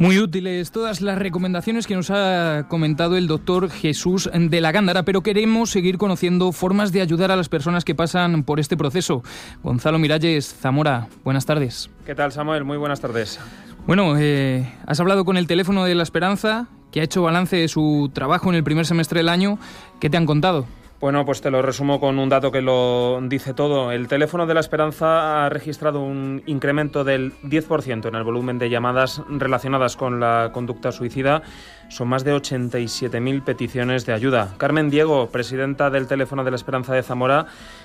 Muy útiles todas las recomendaciones que nos ha comentado el doctor Jesús de la Gándara, pero queremos seguir conociendo formas de ayudar a las personas que pasan por este proceso. Gonzalo Miralles, Zamora, buenas tardes. ¿Qué tal, Samuel? Muy buenas tardes. Bueno, has hablado con el teléfono de la Esperanza, que ha hecho balance de su trabajo en el primer semestre del año. ¿Qué te han contado? Bueno, pues te lo resumo con un dato que lo dice todo. El teléfono de la Esperanza ha registrado un incremento del 10% en el volumen de llamadas relacionadas con la conducta suicida. Son más de 87.000 peticiones de ayuda. Carmen Diego, presidenta del teléfono de la Esperanza de Zamora,